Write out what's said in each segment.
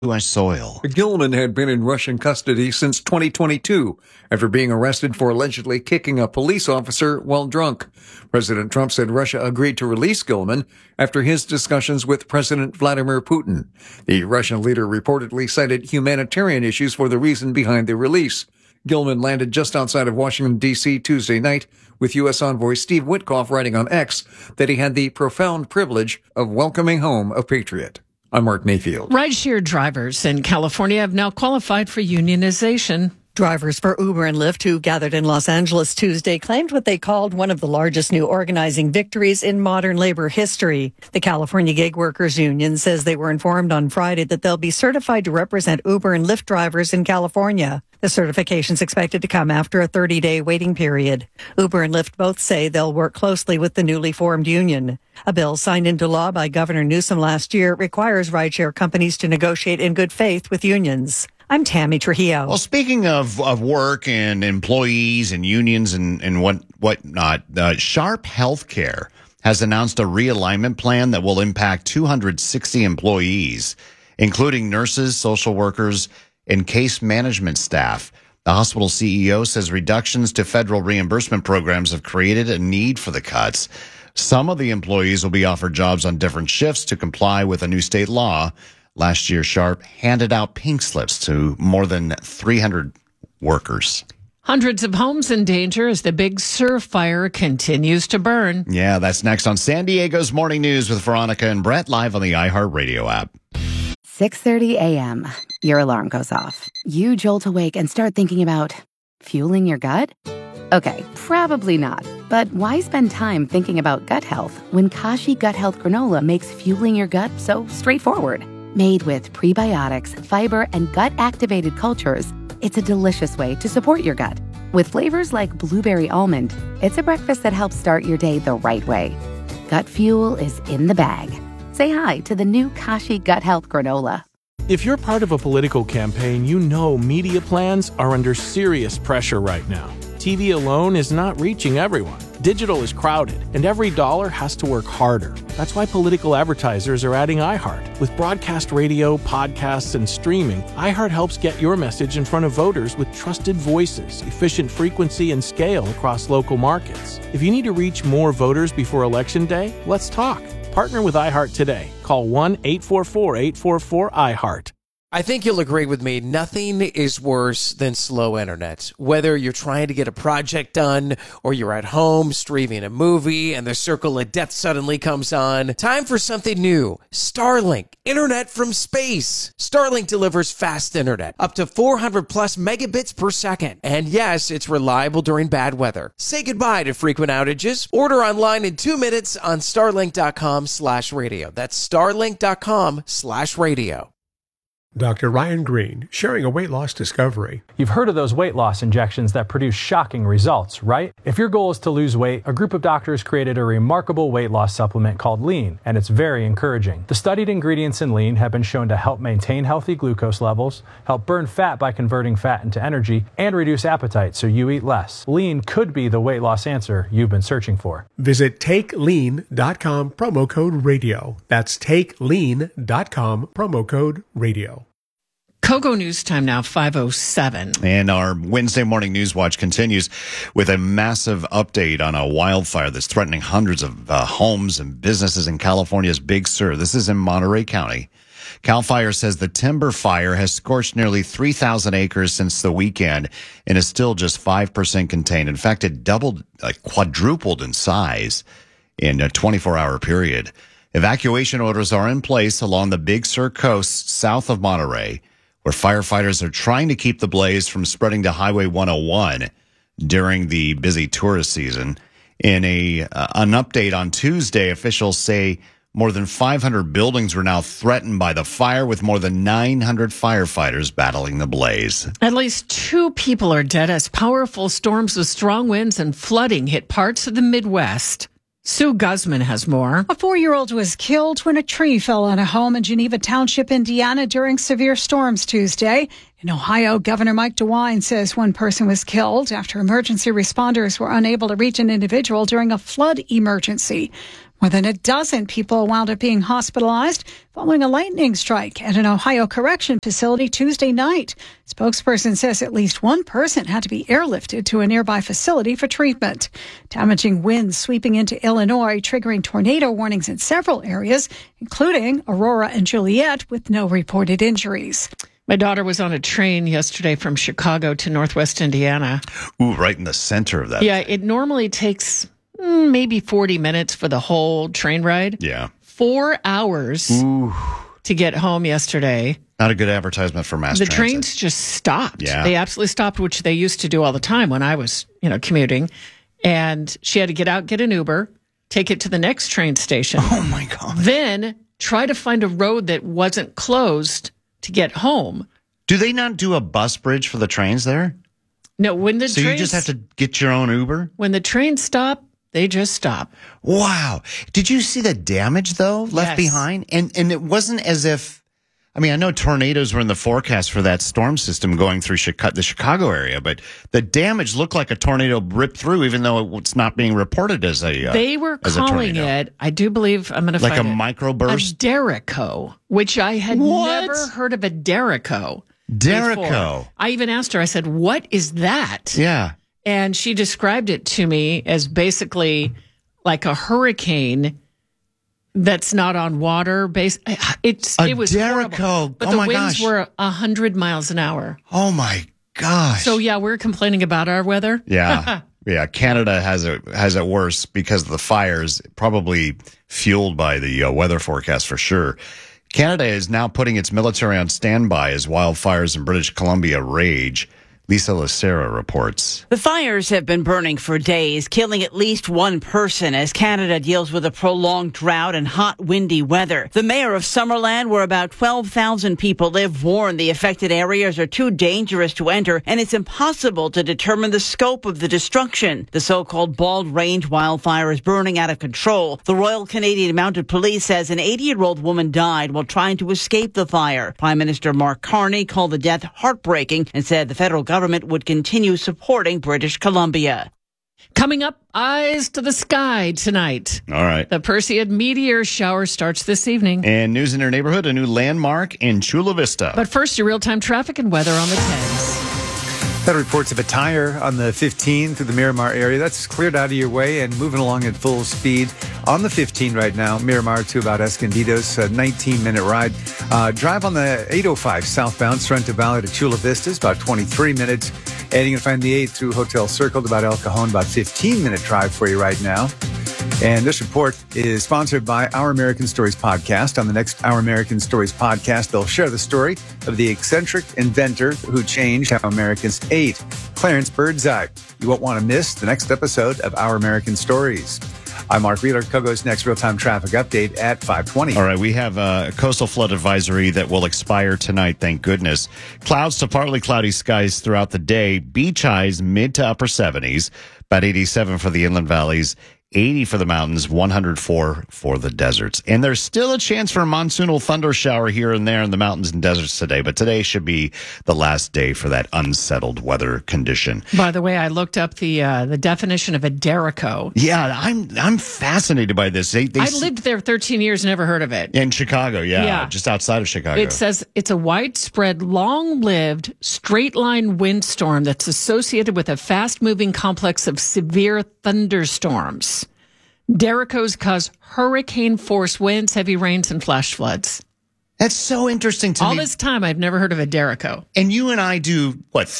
U.S. soil. Gilman had been in Russian custody since 2022 after being arrested for allegedly kicking a police officer while drunk. President Trump said Russia agreed to release Gilman after his discussions with President Vladimir Putin. The Russian leader reportedly cited humanitarian issues for the reason behind the release. Gilman landed just outside of Washington, D.C. Tuesday night, with U.S. Envoy Steve Witkoff writing on X that he had the profound privilege of welcoming home a patriot. I'm Mark Mayfield. Rideshare drivers in California have now qualified for unionization. Drivers for Uber and Lyft who gathered in Los Angeles Tuesday claimed what they called one of the largest new organizing victories in modern labor history. The California Gig Workers Union says they were informed on Friday that they'll be certified to represent Uber and Lyft drivers in California. The certification's expected to come after a 30-day waiting period. Uber and Lyft both say they'll work closely with the newly formed union. A bill signed into law by Governor Newsom last year requires rideshare companies to negotiate in good faith with unions. I'm Tammy Trujillo. Well, speaking of work and employees and unions and whatnot, Sharp Healthcare has announced a realignment plan that will impact 260 employees, including nurses, social workers, and case management staff. The hospital CEO says reductions to federal reimbursement programs have created a need for the cuts. Some of the employees will be offered jobs on different shifts to comply with a new state law. Last year, Sharp handed out pink slips to more than 300 workers. Hundreds of homes in danger as the Big Sur fire continues to burn. Yeah, that's next on San Diego's Morning News with Veronica and Brett, live on the iHeartRadio app. 6:30 a.m. Your alarm goes off. You jolt awake and start thinking about fueling your gut? Okay, probably not. But why spend time thinking about gut health when Kashi Gut Health Granola makes fueling your gut so straightforward? Made with prebiotics, fiber, and gut-activated cultures, it's a delicious way to support your gut. With flavors like blueberry almond, it's a breakfast that helps start your day the right way. Gut fuel is in the bag. Say hi to the new Kashi Gut Health Granola. If you're part of a political campaign, you know media plans are under serious pressure right now. TV alone is not reaching everyone. Digital is crowded, and every dollar has to work harder. That's why political advertisers are adding iHeart. With broadcast radio, podcasts, and streaming, iHeart helps get your message in front of voters with trusted voices, efficient frequency, and scale across local markets. If you need to reach more voters before Election Day, let's talk. Partner with iHeart today. Call 1-844-844-iHeart. I think you'll agree with me, nothing is worse than slow internet. Whether you're trying to get a project done or you're at home streaming a movie and the circle of death suddenly comes on, time for something new. Starlink, internet from space. Starlink delivers fast internet, up to 400 plus megabits per second. And yes, it's reliable during bad weather. Say goodbye to frequent outages. Order online in 2 minutes on starlink.com/radio. That's starlink.com/radio. Dr. Ryan Green, sharing a weight loss discovery. You've heard of those weight loss injections that produce shocking results, right? If your goal is to lose weight, a group of doctors created a remarkable weight loss supplement called Lean, and it's very encouraging. The studied ingredients in Lean have been shown to help maintain healthy glucose levels, help burn fat by converting fat into energy, and reduce appetite so you eat less. Lean could be the weight loss answer you've been searching for. Visit TakeLean.com, promo code radio. That's TakeLean.com, promo code radio. Kogo News Time now, 5:07. And our Wednesday Morning News Watch continues with a massive update on a wildfire that's threatening hundreds of homes and businesses in California's Big Sur. This is in Monterey County. CAL FIRE says the timber fire has scorched nearly 3,000 acres since the weekend and is still just 5% contained. In fact, it quadrupled in size in a 24-hour period. Evacuation orders are in place along the Big Sur coast south of Monterey, where firefighters are trying to keep the blaze from spreading to Highway 101 during the busy tourist season. In an update on Tuesday, officials say more than 500 buildings were now threatened by the fire, with more than 900 firefighters battling the blaze. At least 2 people are dead as powerful storms with strong winds and flooding hit parts of the Midwest. Sue Guzman has more. A 4-year-old was killed when a tree fell on a home in Geneva Township, Indiana during severe storms Tuesday. In Ohio, Governor Mike DeWine says one person was killed after emergency responders were unable to reach an individual during a flood emergency. More than a dozen people wound up being hospitalized following a lightning strike at an Ohio correction facility Tuesday night. Spokesperson says at least one person had to be airlifted to a nearby facility for treatment. Damaging winds sweeping into Illinois, triggering tornado warnings in several areas, including Aurora and Juliet, with no reported injuries. My daughter was on a train yesterday from Chicago to Northwest Indiana. Ooh, right in the center of that. Yeah, it normally takes maybe 40 minutes for the whole train ride. Yeah. 4 hours to get home yesterday. Not a good advertisement for mass transit. The trains just stopped. Yeah. They absolutely stopped, which they used to do all the time when I was, commuting. And she had to get out, get an Uber, take it to the next train station. Oh, my God. Then try to find a road that wasn't closed to get home. Do they not do a bus bridge for the trains there? No, when the So trains, you just have to get your own Uber? when the trains stop, they just stop. Wow. Did you see the damage, though, left Yes. behind? And it wasn't as if, I know tornadoes were in the forecast for that storm system going through the Chicago area, but the damage looked like a tornado ripped through, even though it's not being reported as a They were as a calling tornado. it, I do believe, I'm going to Like find a it, microburst? a Derico, which I had What? never heard of a Derico. Derico. before. I even asked her, I said, what is that? Yeah. And she described it to me as basically like a hurricane that's not on water. It was Derico. horrible. But Oh the my winds gosh. were 100 miles an hour. Oh, my gosh. So, yeah, we're complaining about our weather. Yeah. Yeah. Canada has it worse because of the fires, probably fueled by the weather forecast for sure. Canada is now putting its military on standby as wildfires in British Columbia rage. Lisa Lacera reports. The fires have been burning for days, killing at least one person as Canada deals with a prolonged drought and hot, windy weather. The mayor of Summerland, where about 12,000 people live, warned the affected areas are too dangerous to enter and it's impossible to determine the scope of the destruction. The so-called Bald Range wildfire is burning out of control. The Royal Canadian Mounted Police says an 80-year-old woman died while trying to escape the fire. Prime Minister Mark Carney called the death heartbreaking and said the federal government would continue supporting British Columbia. Coming up, eyes to the sky tonight. All right. The Perseid meteor shower starts this evening. And news in your neighborhood, a new landmark in Chula Vista. But first, your real-time traffic and weather on the 10s. That reports of a tire on the 15 through the Miramar area. That's cleared out of your way and moving along at full speed on the 15 right now. Miramar to about Escondidos, a 19-minute ride. Drive on the 805 southbound, Sorrento Valley to Chula Vistas, about 23 minutes. And you can find the 8 through Hotel Circle to about El Cajon, about 15-minute drive for you right now. And this report is sponsored by Our American Stories podcast. On the next Our American Stories podcast, they'll share the story of the eccentric inventor who changed how Americans ate, Clarence Birdseye. You won't want to miss the next episode of Our American Stories. I'm Mark Wheeler. Kogo's next real-time traffic update at 5:20. All right, we have a coastal flood advisory that will expire tonight, thank goodness. Clouds to partly cloudy skies throughout the day. Beach highs mid to upper 70s, about 87 for the inland valleys, 80 for the mountains, 104 for the deserts. And there's still a chance for a monsoonal thunder shower here and there in the mountains and deserts today, but today should be the last day for that unsettled weather condition. By the way, I looked up the definition of a Derico. Yeah, I'm fascinated by this. They I lived there 13 years, never heard of it. in Chicago, Yeah. just outside of Chicago. It says it's a widespread, long-lived, straight-line windstorm that's associated with a fast-moving complex of severe thunderstorms. Dericos cause hurricane-force winds, heavy rains, and flash floods. That's so interesting to All me. this time, I've never heard of a Derico. And you and I do,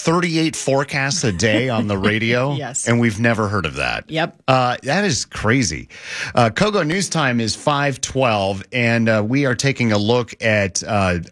38 forecasts a day on the radio? Yes. And we've never heard of that. Yep. That is crazy. Kogo News Time is 5:12, and we are taking a look at,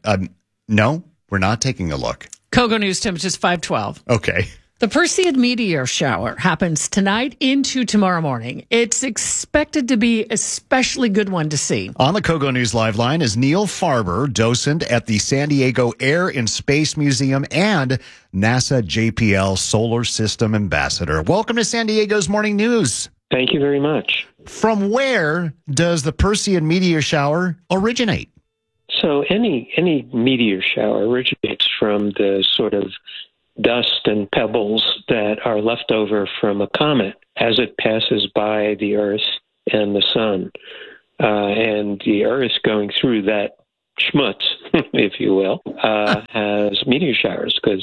no, we're not taking a look. Kogo News Time is just 5:12. Okay. The Perseid meteor shower happens tonight into tomorrow morning. It's expected to be an especially good one to see. On the Kogo News Live line is Neil Farber, docent at the San Diego Air and Space Museum and NASA JPL Solar System Ambassador. Welcome to San Diego's Morning News. Thank you very much. From where does the Perseid meteor shower originate? So any meteor shower originates from the sort of dust and pebbles that are left over from a comet as it passes by the Earth and the sun. And the Earth going through that schmutz, if you will, has meteor showers because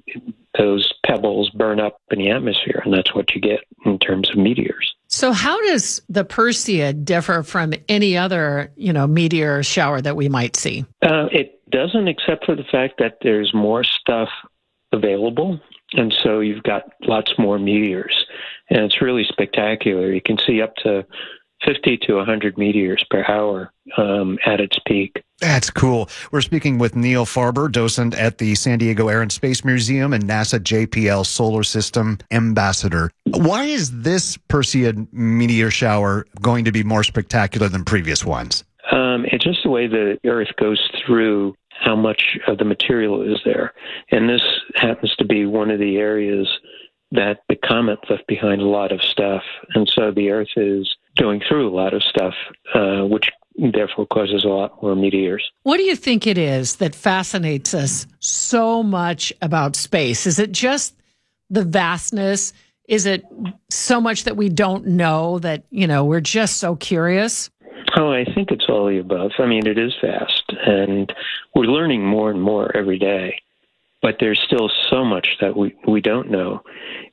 those pebbles burn up in the atmosphere, and that's what you get in terms of meteors. So how does the Perseid differ from any other, meteor shower that we might see? It doesn't, except for the fact that there's more stuff available, and so you've got lots more meteors, and it's really spectacular. You can see up to 50 to 100 meteors per hour at its peak. That's cool. We're speaking with Neil Farber, docent at the San Diego Air and Space Museum and NASA JPL Solar System Ambassador. Why is this Perseid meteor shower going to be more spectacular than previous ones? It's just the way the Earth goes through how much of the material is there. And this happens to be one of the areas that the comet left behind a lot of stuff. And so the Earth is going through a lot of stuff, which therefore causes a lot more meteors. What do you think it is that fascinates us so much about space? Is it just the vastness? Is it so much that we don't know that, we're just so curious? Oh, I think it's all the above. I mean, it is vast, and we're learning more and more every day. But there's still so much that we don't know.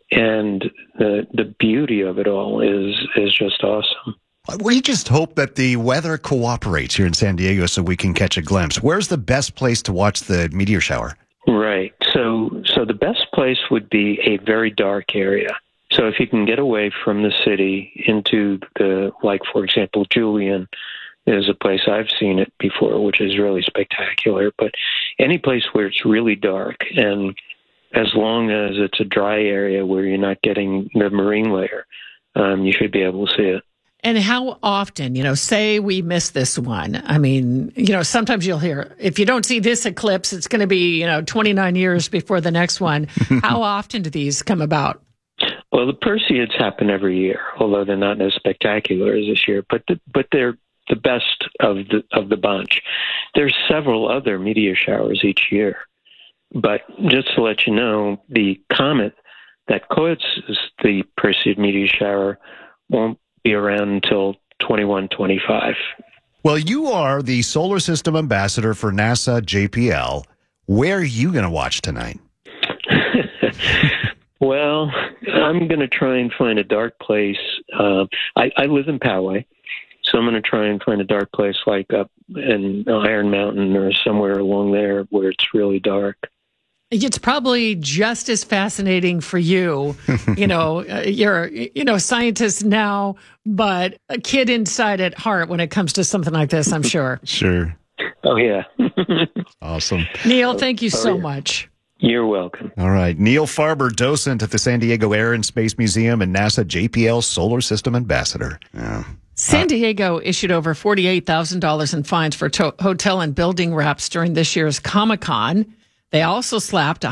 And the beauty of it all is just awesome. We just hope that the weather cooperates here in San Diego so we can catch a glimpse. Where's the best place to watch the meteor shower? Right. So the best place would be a very dark area. So if you can get away from the city into for example, Julian is a place I've seen it before, which is really spectacular. But any place where it's really dark, and as long as it's a dry area where you're not getting the marine layer, you should be able to see it. And how often, say we miss this one. I mean, sometimes you'll hear, if you don't see this eclipse, it's going to be, 29 years before the next one. How often do these come about? Well, the Perseids happen every year, although they're not as spectacular as this year, but they're the best of the bunch. There's several other meteor showers each year. But just to let you know, the comet that causes the Perseid meteor shower won't be around until 2125. Well, you are the Solar System Ambassador for NASA JPL. Where are you going to watch tonight? Well, I'm going to try and find a dark place. I live in Poway, so I'm going to try and find a dark place like up in Iron Mountain or somewhere along there where it's really dark. It's probably just as fascinating for you. You're a scientist now, but a kid inside at heart when it comes to something like this, I'm sure. Sure. Oh, yeah. Awesome. Neil, thank you so much. You're welcome. All right. Neil Farber, docent at the San Diego Air and Space Museum and NASA JPL Solar System Ambassador. Yeah. San Diego issued over $48,000 in fines for hotel and building wraps during this year's Comic-Con. They also slapped a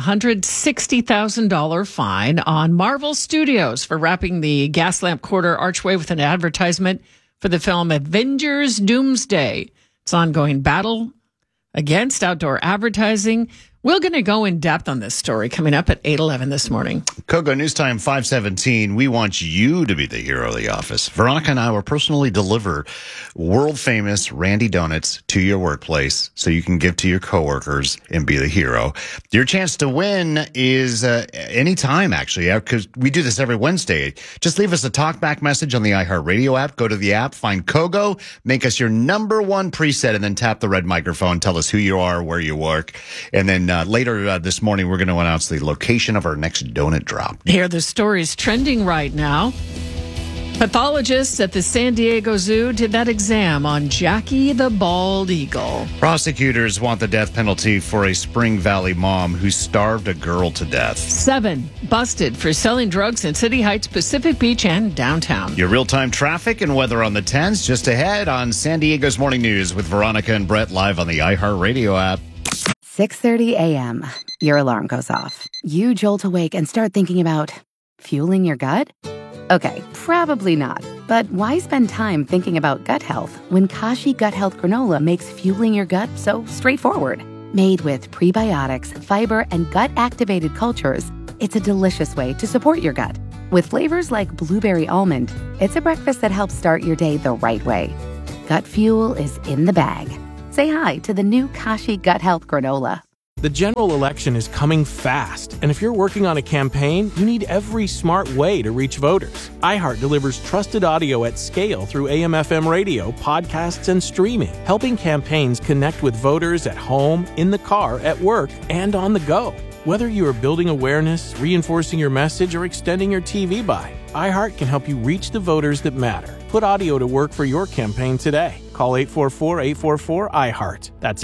$160,000 fine on Marvel Studios for wrapping the Gaslamp Quarter archway with an advertisement for the film Avengers Doomsday. It's an ongoing battle against outdoor advertising. We're going to go in depth on this story coming up at 8:11 this morning. Kogo, News Time 517. We want you to be the hero of the office. Veronica and I will personally deliver world-famous Randy Donuts to your workplace so you can give to your coworkers and be the hero. Your chance to win is anytime, actually, because we do this every Wednesday. Just leave us a talkback message on the iHeartRadio app. Go to the app, find Kogo, make us your number one preset, and then tap the red microphone. Tell us who you are, where you work, and then later this morning, we're going to announce the location of our next donut drop. Here, the story's trending right now. Pathologists at the San Diego Zoo did that exam on Jackie the bald eagle. Prosecutors want the death penalty for a Spring Valley mom who starved a girl to death. 7 busted for selling drugs in City Heights, Pacific Beach, and downtown. Your real-time traffic and weather on the 10s just ahead on San Diego's Morning News with Veronica and Brett live on the iHeartRadio app. 6:30 a.m. Your alarm goes off. You jolt awake and start thinking about fueling your gut? Okay, probably not. But why spend time thinking about gut health when Kashi Gut Health Granola makes fueling your gut so straightforward? Made with prebiotics, fiber, and gut-activated cultures, it's a delicious way to support your gut. With flavors like blueberry almond, it's a breakfast that helps start your day the right way. Gut Fuel is in the bag. Say hi to the new Kashi Gut Health Granola. The general election is coming fast, and if you're working on a campaign, you need every smart way to reach voters. iHeart delivers trusted audio at scale through AM/FM radio, podcasts, and streaming, helping campaigns connect with voters at home, in the car, at work, and on the go. Whether you are building awareness, reinforcing your message, or extending your TV buy, iHeart can help you reach the voters that matter. Put audio to work for your campaign today. Call 844-844-iHeart. That's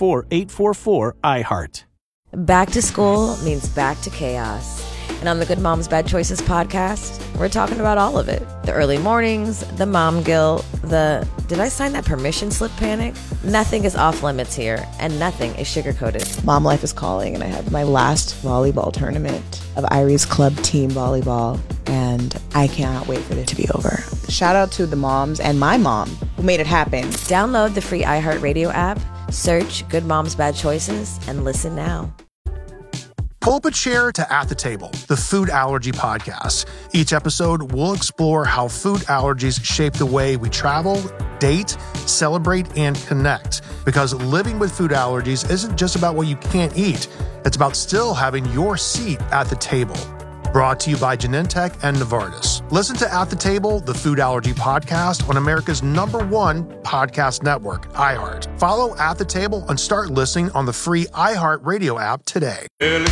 844-844-iHeart. Back to school means back to chaos. And on the Good Moms Bad Choices podcast, we're talking about all of it. The early mornings, the mom guilt, the did I sign that permission slip panic? Nothing is off limits here, and nothing is sugar-coated. Mom life is calling, and I have my last volleyball tournament of Irie's club team volleyball, and I cannot wait for it to be over. Shout out to the moms and my mom who made it happen. Download the free iHeartRadio app, search Good Moms Bad Choices, and listen now. Pull up a chair to At the Table, the food allergy podcast. Each episode, we'll explore how food allergies shape the way we travel, date, celebrate, and connect. Because living with food allergies isn't just about what you can't eat. It's about still having your seat at the table. Brought to you by Genentech and Novartis. Listen to At the Table, the food allergy podcast on America's #1 podcast network, iHeart. Follow At the Table and start listening on the free iHeart Radio app today. Well,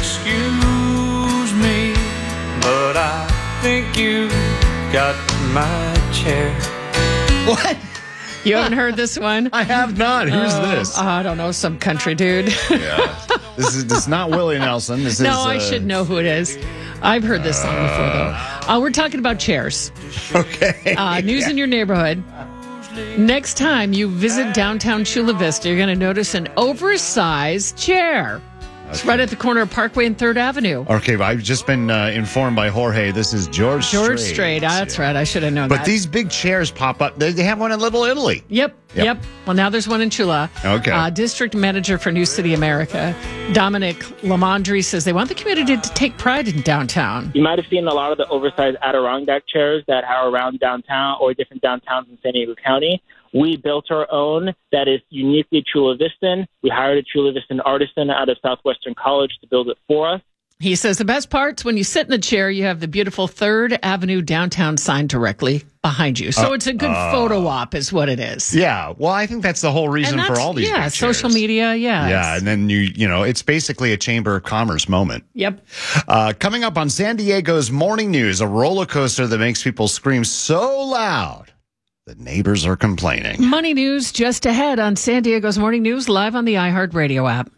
excuse me, but I think you got my chair. What? You haven't heard this one? I have not. Who's this? I don't know, some country dude. Yeah. This is not Willie Nelson. This no, is, I should know who it is. I've heard this song before, though. We're talking about chairs. Okay. News in your neighborhood. Next time you visit downtown Chula Vista, you're going to notice an oversized chair. It's right at the corner of Parkway and 3rd Avenue. Okay, I've just been informed by Jorge. This is George Strait. That's right. I should have known that. But these big chairs pop up. They have one in Little Italy. Yep. Well, now there's one in Chula. Okay. District Manager for New City America, Dominic Lamondre, says they want the community to take pride in downtown. You might have seen a lot of the oversized Adirondack chairs that are around downtown or different downtowns in San Diego County. We built our own that is uniquely Chula Vistan. We hired a Chula Vistan artisan out of Southwestern College to build it for us. He says the best part's when you sit in the chair, you have the beautiful 3rd Avenue downtown sign directly behind you. So it's a good photo op is what it is. Yeah. Well, I think that's the whole reason for all these big chairs. Social media, Yeah, and then you know, it's basically a Chamber of Commerce moment. Yep. Coming up on San Diego's Morning News, a roller coaster that makes people scream so loud the neighbors are complaining. Money news just ahead on San Diego's Morning News, live on the iHeartRadio app.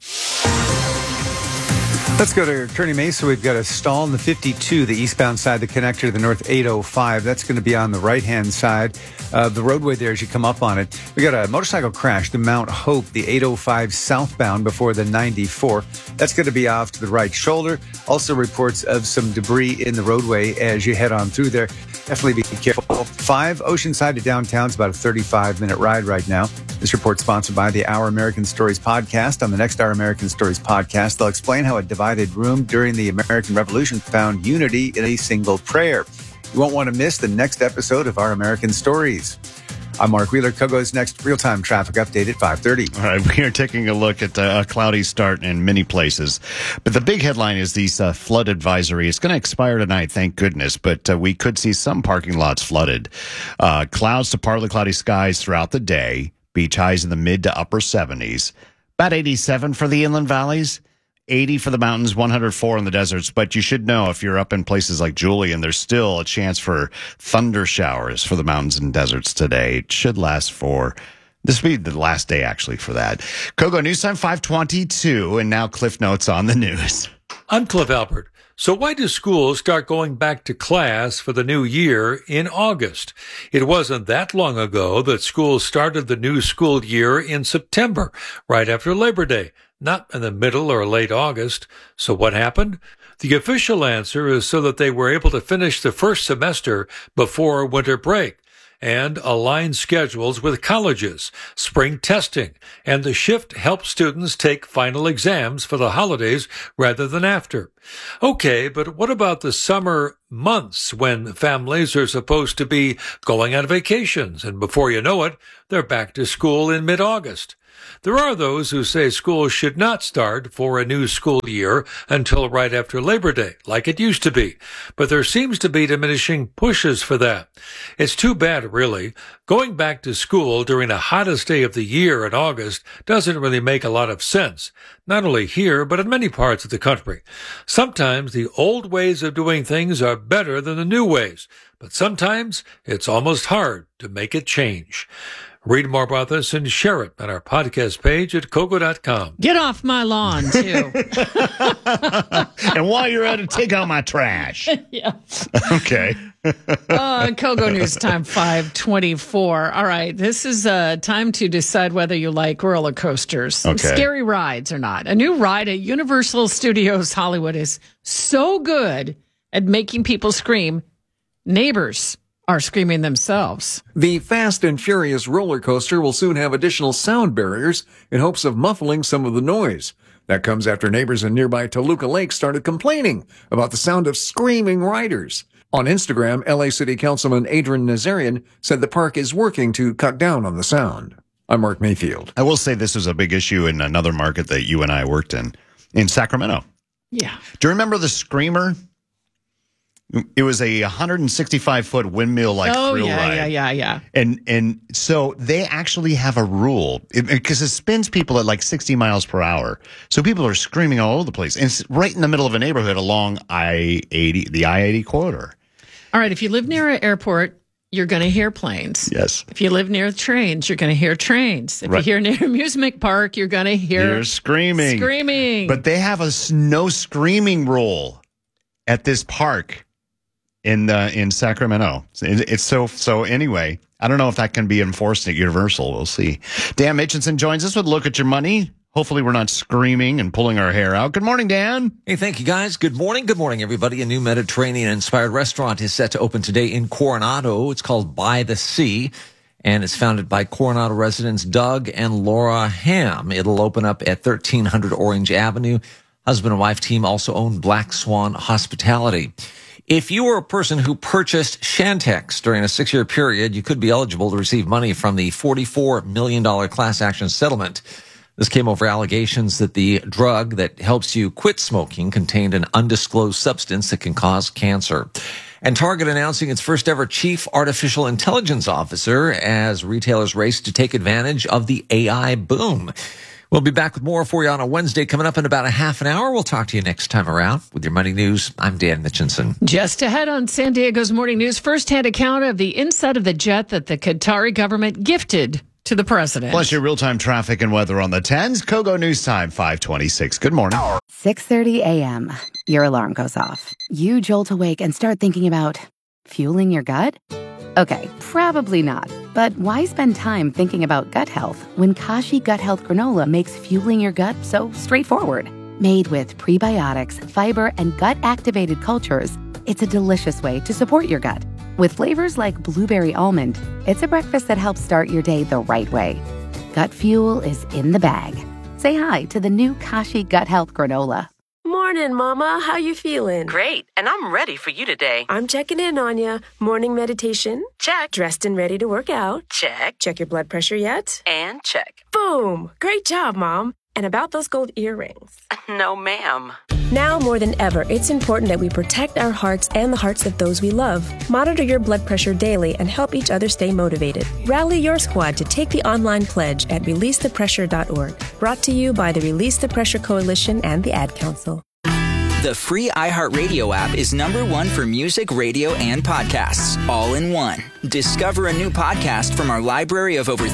Let's go to Kearny Mesa. We've got a stall in the 52, the eastbound side, the connector to the north 805. That's going to be on the right-hand side of the roadway there as you come up on it. We got a motorcycle crash, the Mount Hope, the 805 southbound before the 94. That's going to be off to the right shoulder. Also reports of some debris in the roadway as you head on through there. Definitely be careful. 5 Oceanside to downtown. It's about a 35-minute ride right now. This report sponsored by the Our American Stories podcast. On the next Our American Stories podcast, they'll explain how a divided room during the American Revolution found unity in a single prayer. You won't want to miss the next episode of Our American Stories. I'm Mark Wheeler. Kogo's next real-time traffic update at 5:30. All right, we are taking a look at a cloudy start in many places. But the big headline is these flood advisory. It's going to expire tonight, thank goodness. But we could see some parking lots flooded. Clouds to partly cloudy skies throughout the day. Beach highs in the mid to upper 70s. About 87 for the inland valleys. 80 for the mountains, 104 in the deserts. But you should know if you're up in places like Julian, there's still a chance for thunder showers for the mountains and deserts today. It should last for, this will be the last day actually for that. Kogo, news time 5:22, and now Cliff Notes on the news. I'm Cliff Albert. So why do schools start going back to class for the new year in August? It wasn't that long ago that schools started the new school year in September, right after Labor Day, not in the middle or late August. So what happened? The official answer is so that they were able to finish the first semester before winter break. and align schedules with colleges, spring testing, and the shift helps students take final exams for the holidays rather than after. Okay, but what about the summer months when families are supposed to be going on vacations, and before you know it, they're back to school in mid-August? There are those who say school should not start for a new school year until right after Labor Day, like it used to be. But there seems to be diminishing pushes for that. It's too bad, really. Going back to school during the hottest day of the year in August doesn't really make a lot of sense, not only here, but in many parts of the country. Sometimes the old ways of doing things are better than the new ways, but sometimes it's almost hard to make it change. Read more about this and share it on our podcast page at Kogo.com. Get off my lawn, too. And while you're at it, take out my trash. Yeah. Okay. Kogo News Time 5:24. All right. This is time to decide whether you like roller coasters. Okay. Scary rides or not. A new ride at Universal Studios Hollywood is so good at making people scream, neighbors are screaming themselves. The Fast and Furious roller coaster will soon have additional sound barriers in hopes of muffling some of the noise. That comes after neighbors in nearby Toluca Lake started complaining about the sound of screaming riders. On Instagram, LA City Councilman Adrian Nazarian said the park is working to cut down on the sound. I'm Mark Mayfield. I will say this was a big issue in another market that you and I worked in Sacramento. Yeah. Do you remember the Screamer? It was a 165-foot windmill-like thrill ride. Yeah. And so they actually have a rule because it spins people at like 60 miles per hour. So people are screaming all over the place. And it's right in the middle of a neighborhood along I-80, the I-80 corridor. All right. If you live near an airport, you're going to hear planes. Yes. If you live near trains, you're going to hear trains. If Right. you're near an amusement park, you're going to hear screaming. Screaming. But they have a no screaming rule at this park in Sacramento. It's so anyway, I don't know if that can be enforced at Universal. We'll see. Dan Mitchinson joins us with Look at Your Money. Hopefully we're not screaming and pulling our hair out. Good morning, Dan. Hey, thank you, guys. Good morning. Good morning, everybody. A new Mediterranean-inspired restaurant is set to open today in Coronado. It's called By the Sea, and it's founded by Coronado residents Doug and Laura Ham. It'll open up at 1300 Orange Avenue. Husband and wife team also own Black Swan Hospitality. If you were a person who purchased Shantex during a 6-year period, you could be eligible to receive money from the $44 million class action settlement. This came over allegations that the drug that helps you quit smoking contained an undisclosed substance that can cause cancer. And Target announcing its first ever chief artificial intelligence officer as retailers race to take advantage of the AI boom. We'll be back with more for you on a Wednesday coming up in about a half an hour. We'll talk to you next time around with your money news. I'm Dan Mitchinson. Just ahead on San Diego's Morning News, first-hand account of the inside of the jet that the Qatari government gifted to the president. Plus your real-time traffic and weather on the 10s. Kogo News Time, 526. Good morning. 6:30 a.m. Your alarm goes off. You jolt awake and start thinking about fueling your gut? Okay, probably not. But why spend time thinking about gut health when Kashi Gut Health Granola makes fueling your gut so straightforward? Made with prebiotics, fiber, and gut-activated cultures, it's a delicious way to support your gut. With flavors like blueberry almond, it's a breakfast that helps start your day the right way. Gut fuel is in the bag. Say hi to the new Kashi Gut Health Granola. Morning, Mama. How you feeling? Great, and I'm ready for you today. I'm checking in on you. Morning meditation? Check. Dressed and ready to work out? Check. Check your blood pressure yet? And check. Boom! Great job, Mom. And about those gold earrings? No, ma'am. Now more than ever, it's important that we protect our hearts and the hearts of those we love. Monitor your blood pressure daily and help each other stay motivated. Rally your squad to take the online pledge at releasethepressure.org. Brought to you by the Release the Pressure Coalition and the Ad Council. The free iHeartRadio app is #1 for music, radio, and podcasts, all in one. Discover a new podcast from our library of over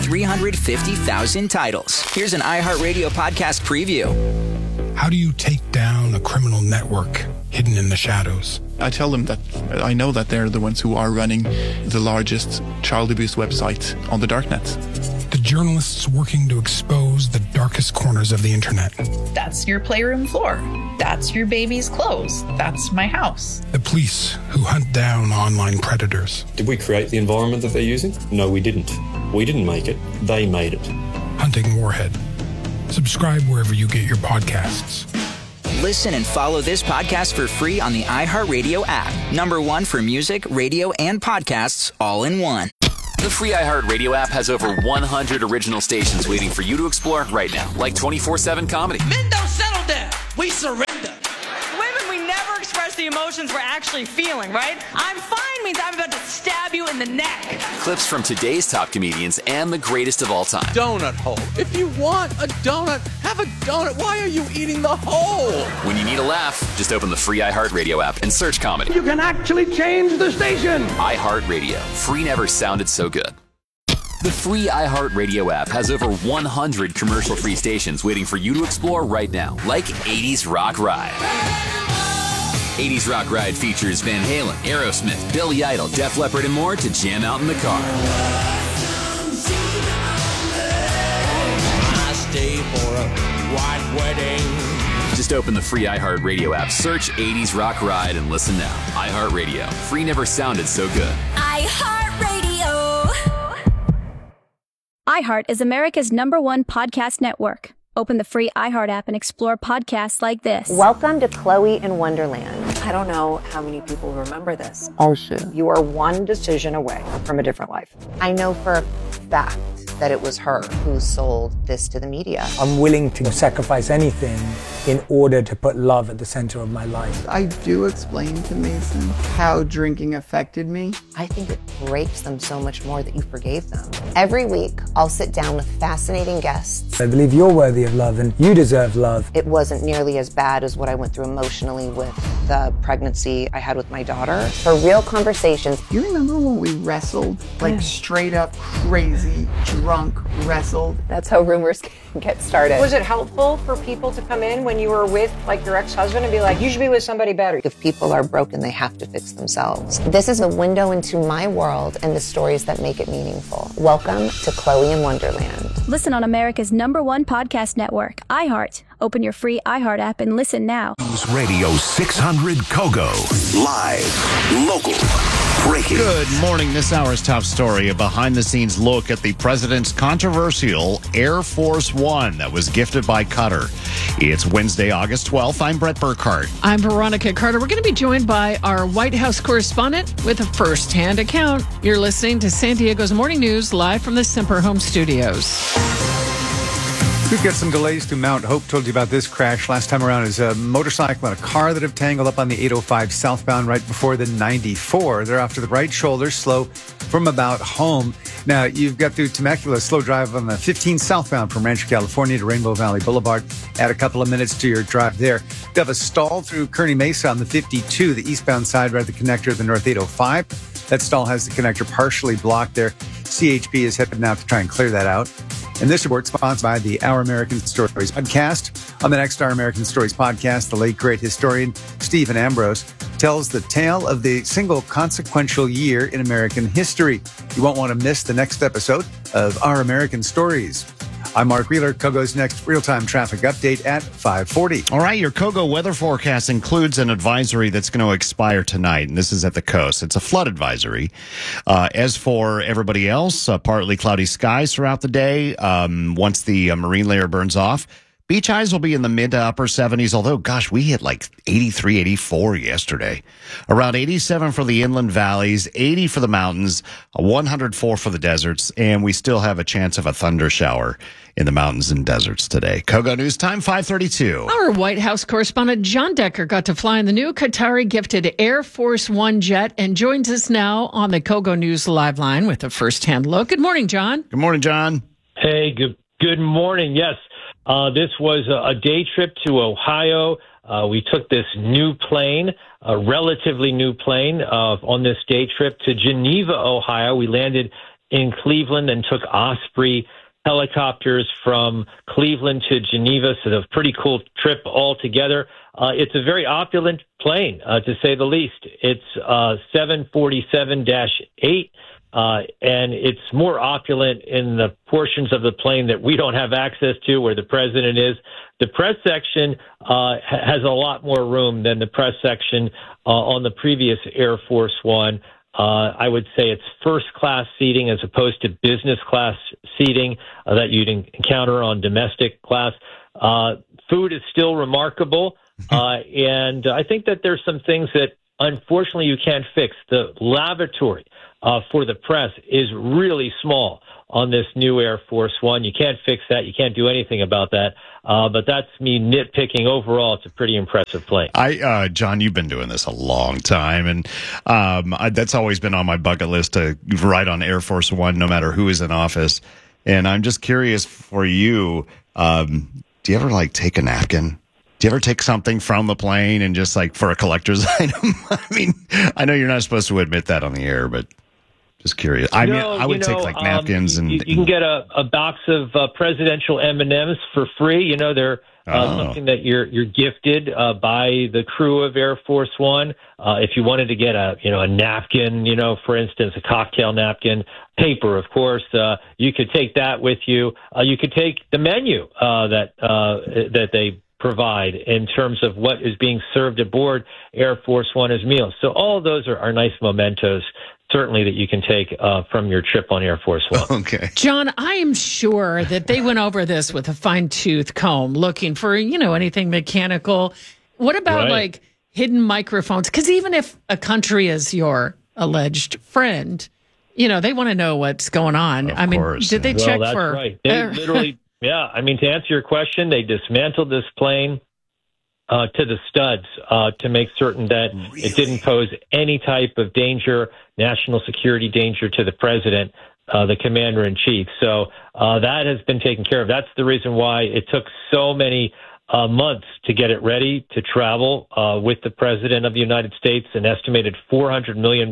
350,000 titles. Here's an iHeartRadio podcast preview. How do you take down a criminal network hidden in the shadows? I tell them that I know that they're the ones who are running the largest child abuse website on the darknet. The journalists working to expose the darkest corners of the internet. That's your playroom floor. That's your baby's clothes. That's my house. The police who hunt down online predators. Did we create the environment that they're using? No, we didn't. We didn't make it. They made it. Hunting Warhead. Subscribe wherever you get your podcasts. Listen and follow this podcast for free on the iHeartRadio app. #1 for music, radio, and podcasts all in one. The free iHeartRadio app has over 100 original stations waiting for you to explore right now, like 24/7 comedy. Men don't settle down. We surrender. Women, we never express the emotions we're actually feeling, right? I'm fine means I'm about to stab you in the neck. Clips from today's top comedians and the greatest of all time. Donut hole. If you want a donut, have a donut. Why are you eating the hole? When you need a laugh, just open the free iHeartRadio app and search comedy. You can actually change the station. iHeartRadio. Free never sounded so good. The free iHeartRadio app has over 100 commercial-free stations waiting for you to explore right now, like 80s Rock Ride. 80s Rock Ride features Van Halen, Aerosmith, Billy Idol, Def Leppard, and more to jam out in the car. I stay for a white wedding. Just open the free iHeartRadio app, search 80s Rock Ride, and listen now. iHeartRadio. Free never sounded so good. iHeartRadio. iHeart is America's #1 podcast network. Open the free iHeart app and explore podcasts like this. Welcome to Chloe in Wonderland. I don't know how many people remember this. Oh, shit. You are one decision away from a different life. I know for a fact that it was her who sold this to the media. I'm willing to sacrifice anything in order to put love at the center of my life. I do explain to Mason how drinking affected me. I think it breaks them so much more that you forgave them. Every week, I'll sit down with fascinating guests. I believe you're worthy of love and you deserve love. It wasn't nearly as bad as what I went through emotionally with the pregnancy I had with my daughter. For real conversations. Do you remember when we wrestled? Like straight up crazy, drunk, wrestled? That's how rumors get started. Was it helpful for people to come in when you were with like your ex-husband and be like, you should be with somebody better? If people are broken, they have to fix themselves. This is a window into my world and the stories that make it meaningful. Welcome to Chloe in Wonderland. Listen on America's #1 podcast network, iHeart. Open your free iHeart app and listen now. News Radio 600 Kogo. Live, local, breaking. Good morning. This hour's top story, a behind-the-scenes look at the president's controversial Air Force One that was gifted by Qatar. It's Wednesday, August 12th. I'm Brett Burkhardt. I'm Veronica Carter. We're going to be joined by our White House correspondent with a first-hand account. You're listening to San Diego's Morning News live from the Semper Home Studios. We've got some delays through Mount Hope. Told you about this crash last time around. Is a motorcycle and a car that have tangled up on the 805 southbound right before the 94. They're off to the right shoulder, slow from about home. Now, you've got through Temecula, slow drive on the 15 southbound from Rancho California to Rainbow Valley Boulevard. Add a couple of minutes to your drive there. You have a stall through Kearney Mesa on the 52, the eastbound side, right at the connector of the North 805. That stall has the connector partially blocked there. CHP is headed now to try and clear that out. And this report sponsored by the Our American Stories podcast. On the next Our American Stories podcast, the late great historian Stephen Ambrose tells the tale of the single consequential year in American history. You won't want to miss the next episode of Our American Stories. I'm Mark Wheeler. Kogo's next real-time traffic update at 5:40. All right, your Kogo weather forecast includes an advisory that's going to expire tonight, and this is at the coast. It's a flood advisory. As for everybody else, partly cloudy skies throughout the day. Once the marine layer burns off, beach highs will be in the mid to upper 70s, although, gosh, we hit like 83, 84 yesterday. Around 87 for the inland valleys, 80 for the mountains, 104 for the deserts, and we still have a chance of a thunder shower in the mountains and deserts today. Kogo News Time, 5:32. Our White House correspondent John Decker got to fly in the new Qatari-gifted Air Force One jet and joins us now on the Kogo News Live Line with a first-hand look. Good morning, John. Good morning, John. Hey, good morning. Yes, this was a day trip to Ohio. We took this new plane, a relatively new plane, on this day trip to Geneva, Ohio. We landed in Cleveland and took Osprey helicopters from Cleveland to Geneva. So a pretty cool trip altogether. It's a very opulent plane, to say the least. It's 747-8. and it's more opulent in the portions of the plane that we don't have access to, where the president is. The press section has a lot more room than the press section on the previous Air Force One. I would say it's first-class seating as opposed to business-class seating that you'd encounter on domestic class. Food is still remarkable, and I think that there's some things that, unfortunately, you can't fix. The lavatory for the press is really small on this new Air Force One. You can't fix that. You can't do anything about that. But that's me nitpicking. Overall, it's a pretty impressive plane. John, you've been doing this a long time, and that's always been on my bucket list to ride on Air Force One, no matter who is in office. And I'm just curious for you, do you ever take a napkin? Do you ever take something from the plane and just for a collector's item? I mean, I know you're not supposed to admit that on the air, but just curious. I would take napkins and you can get a box of presidential M&Ms for free. They're something that you're gifted by the crew of Air Force One. If you wanted to get a napkin, for instance, a cocktail napkin, paper, of course, you could take that with you. You could take the menu that they provide in terms of what is being served aboard Air Force One as meals. So all of those are nice mementos, certainly, that you can take from your trip on Air Force One. Okay. John, I am sure that they went over this with a fine-tooth comb, looking for, anything mechanical. What about, hidden microphones? Because even if a country is your alleged friend, they want to know what's going on. Of course. Did they check that's for... Right. They literally... Yeah, to answer your question, they dismantled this plane to the studs to make certain that it didn't pose any type of danger, national security danger to the president, the commander-in-chief. So that has been taken care of. That's the reason why it took so many months to get it ready to travel with the president of the United States, an estimated $400 million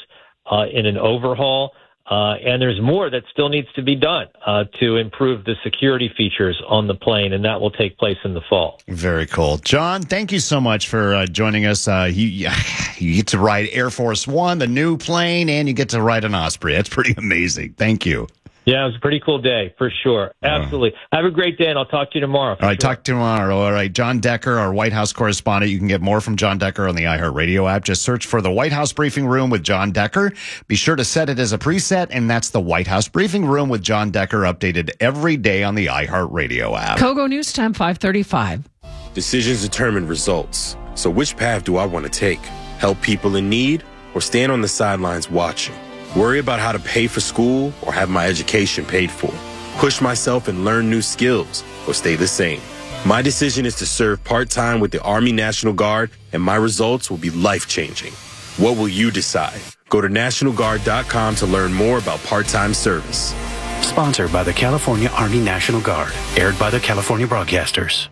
in an overhaul. And there's more that still needs to be done to improve the security features on the plane, and that will take place in the fall. Very cool. John, thank you so much for joining us. You get to ride Air Force One, the new plane, and you get to ride an Osprey. That's pretty amazing. Thank you. Yeah, it was a pretty cool day, for sure. Absolutely. Have a great day, and I'll talk to you tomorrow. All right, talk to you tomorrow. All right, John Decker, our White House correspondent. You can get more from John Decker on the iHeartRadio app. Just search for the White House Briefing Room with John Decker. Be sure to set it as a preset, and that's the White House Briefing Room with John Decker, updated every day on the iHeartRadio app. Kogo News Time, 5:35. Decisions determine results. So which path do I want to take? Help people in need or stand on the sidelines watching? Worry about how to pay for school or have my education paid for? Push myself and learn new skills or stay the same? My decision is to serve part-time with the Army National Guard, and my results will be life-changing. What will you decide? Go to NationalGuard.com to learn more about part-time service. Sponsored by the California Army National Guard. Aired by the California Broadcasters.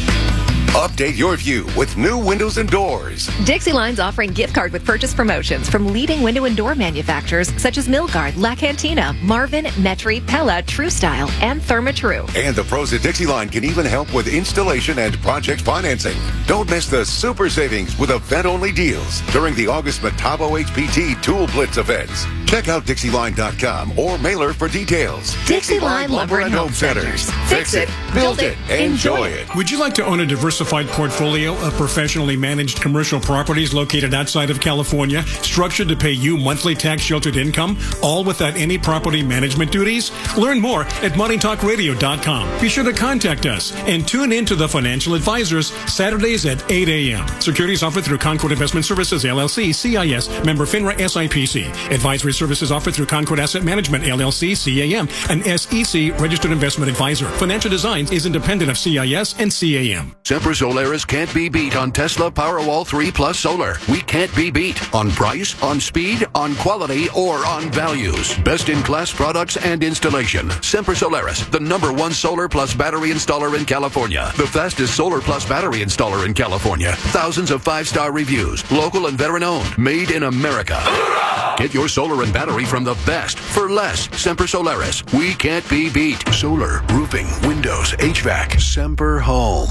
Update your view with new windows and doors. Dixie-Line's offering gift card with purchase promotions from leading window and door manufacturers such as Milgard, La Cantina, Marvin, Metri, Pella, True Style, and Therma-Tru. And the pros at Dixie-Line can even help with installation and project financing. Don't miss the super savings with event-only deals during the August Metabo HPT Tool Blitz events. Check out Dixieline.com or mailer for details. Dixie-Line Lumber and Home Centers. Fix it, build it, enjoy it. Would you like to own a diversified portfolio of professionally managed commercial properties located outside of California, structured to pay you monthly tax-sheltered income, all without any property management duties? Learn more at moneytalkradio.com. Be sure to contact us and tune in to The Financial Advisors Saturdays at 8 a.m. Securities offered through Concord Investment Services, LLC, CIS, member FINRA, SIPC. Advisory services offered through Concord Asset Management, LLC, CAM, an SEC registered investment advisor. Financial Designs is independent of CIS and CAM. Sempra Solaris can't be beat on Tesla Powerwall 3 Plus Solar. We can't be beat on price, on speed, on quality, or on values. Best-in-class products and installation. Sempra Solaris, the #1 solar plus battery installer in California. The fastest solar plus battery installer in California. Thousands of 5-star reviews. Local and veteran-owned. Made in America. Get your solar and battery from the best for less. Sempra Solaris. We can't be beat. Solar, roofing, windows, HVAC. Semper Home.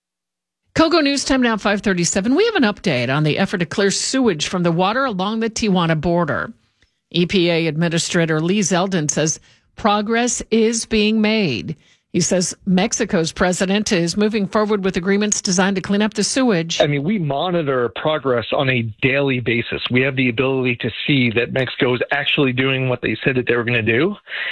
Kogo News Time now, 5:37. We have an update on the effort to clear sewage from the water along the Tijuana border. EPA Administrator Lee Zeldin says progress is being made. He says Mexico's president is moving forward with agreements designed to clean up the sewage. I mean, we monitor progress on a daily basis. We have the ability to see that Mexico is actually doing what they said that they were going to do,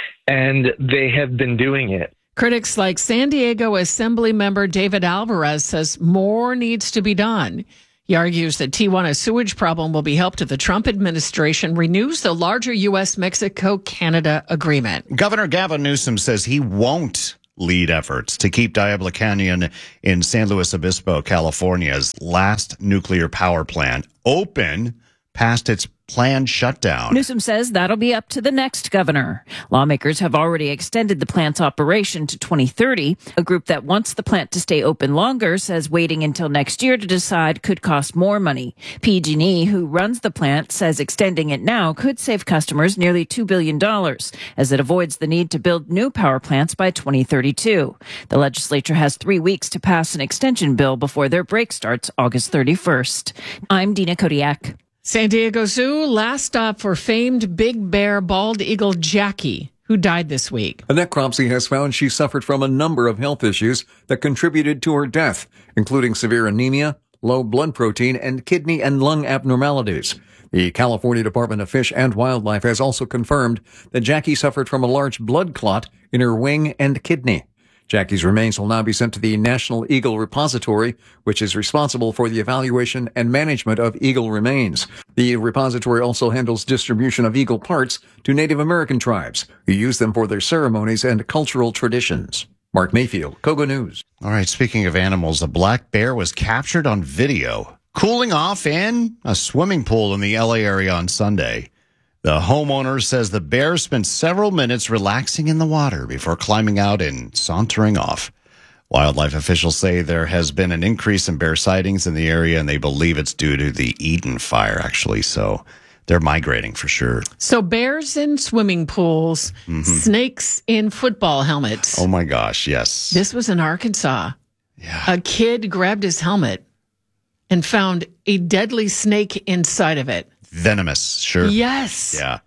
and they have been doing it. Critics like San Diego Assembly member David Alvarez says more needs to be done. He argues that Tijuana's sewage problem will be helped if the Trump administration renews the larger U.S.-Mexico-Canada agreement. Governor Gavin Newsom says he won't lead efforts to keep Diablo Canyon in San Luis Obispo, California's last nuclear power plant open past its planned shutdown. Newsom says that'll be up to the next governor. Lawmakers have already extended the plant's operation to 2030. A group that wants the plant to stay open longer says waiting until next year to decide could cost more money. PG&E, who runs the plant, says extending it now could save customers nearly $2 billion, as it avoids the need to build new power plants by 2032. The legislature has 3 weeks to pass an extension bill before their break starts August 31st. I'm Dina Kodiak. San Diego Zoo, last stop for famed big bear bald eagle Jackie, who died this week. A necropsy has found she suffered from a number of health issues that contributed to her death, including severe anemia, low blood protein, and kidney and lung abnormalities. The California Department of Fish and Wildlife has also confirmed that Jackie suffered from a large blood clot in her wing and kidney. Jackie's remains will now be sent to the National Eagle Repository, which is responsible for the evaluation and management of eagle remains. The repository also handles distribution of eagle parts to Native American tribes, who use them for their ceremonies and cultural traditions. Mark Mayfield, Kogo News. All right, speaking of animals, a black bear was captured on video cooling off in a swimming pool in the LA area on Sunday. The homeowner says the bear spent several minutes relaxing in the water before climbing out and sauntering off. Wildlife officials say there has been an increase in bear sightings in the area, and they believe it's due to the Eden fire, actually. So they're migrating for sure. So bears in swimming pools, snakes in football helmets. Oh, my gosh, yes. This was in Arkansas. Yeah. A kid grabbed his helmet and found a deadly snake inside of it. Venomous, sure. Yes. Yeah.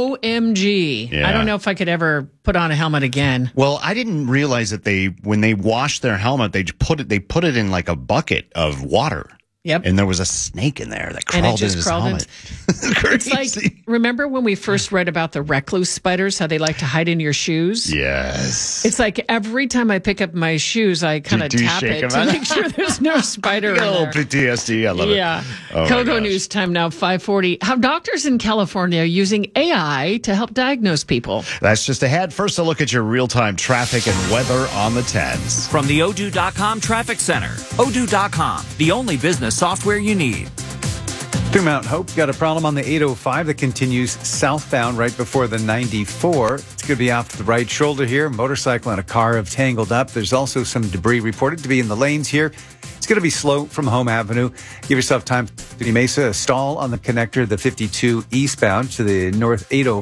OMG. Yeah. I don't know if I could ever put on a helmet again. Well, I didn't realize that when they washed their helmet, they put it in like a bucket of water. Yep. And there was a snake in there that crawled in his helmet. It's like, remember when we first read about the recluse spiders, how they like to hide in your shoes? Yes. It's like every time I pick up my shoes, I kind of tap it to make sure there's no spider in there. PTSD, I love it. Yeah. Oh Kogo News time now, 5:40. How doctors in California are using AI to help diagnose people. That's just ahead. First, a look at your real-time traffic and weather on the 10s. From the Odoo.com Traffic Center. Odoo.com, the only business software you need. Through Mount Hope, got a problem on the 805 that continues southbound right before the 94. It's going to be off the right shoulder here. Motorcycle and a car have tangled up. There's also some debris reported to be in the lanes here. It's going to be slow from Home Avenue. Give yourself time to Mesa, a stall on the connector, the 52 eastbound to the north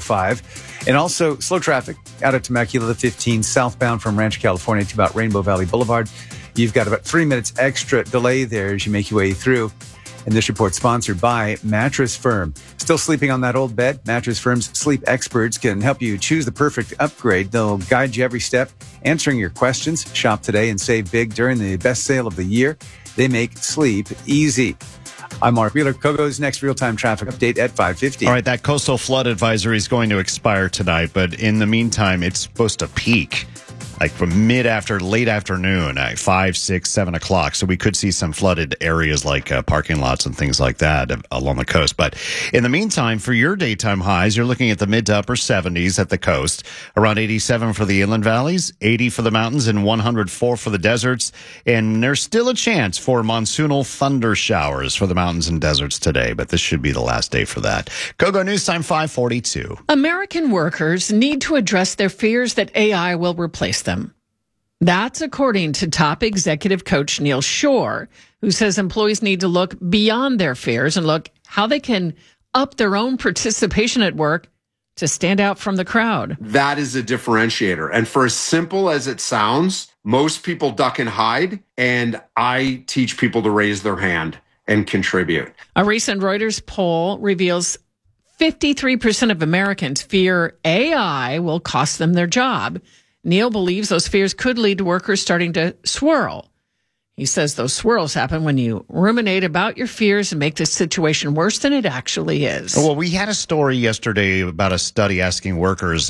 805. And also slow traffic out of Temecula, the 15 southbound from Rancho California to about Rainbow Valley Boulevard. You've got about 3 minutes extra delay there as you make your way through. And this report sponsored by Mattress Firm. Still sleeping on that old bed? Mattress Firm's sleep experts can help you choose the perfect upgrade. They'll guide you every step, answering your questions. Shop today and save big during the best sale of the year. They make sleep easy. I'm Mark Wheeler. Kogo's next real-time traffic update at 5:50. All right, that coastal flood advisory is going to expire tonight, but in the meantime, it's supposed to peak like from late afternoon, 5, 6, 7 o'clock. So we could see some flooded areas like parking lots and things like that along the coast. But in the meantime, for your daytime highs, you're looking at the mid to upper 70s at the coast, around 87 for the inland valleys, 80 for the mountains, and 104 for the deserts. And there's still a chance for monsoonal thunder showers for the mountains and deserts today, but this should be the last day for that. Kogo News Time 5:42. American workers need to address their fears that AI will replace them. That's according to top executive coach Neil Shore, who says employees need to look beyond their fears and look how they can up their own participation at work to stand out from the crowd. That is a differentiator. And for as simple as it sounds, most people duck and hide, and I teach people to raise their hand and contribute. A recent Reuters poll reveals 53% of Americans fear AI will cost them their job. Neil believes those fears could lead to workers starting to swirl. He says those swirls happen when you ruminate about your fears and make the situation worse than it actually is. Well, we had a story yesterday about a study asking workers